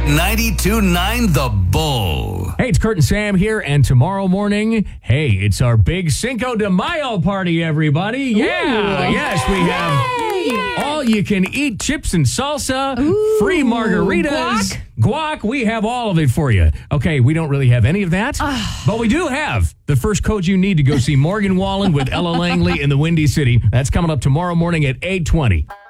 92.9 The Bull. Hey, it's Kurt and Sam here, and tomorrow morning, hey, it's our big Cinco de Mayo party, everybody. Yeah, yes, we have all-you-can-eat chips and salsa, free margaritas, guac. We have all of it for you. Okay, we don't really have any of that, but we do have the first coach you need to go see Morgan Wallen with Ella Langley in the Windy City. That's coming up tomorrow morning at 8:20.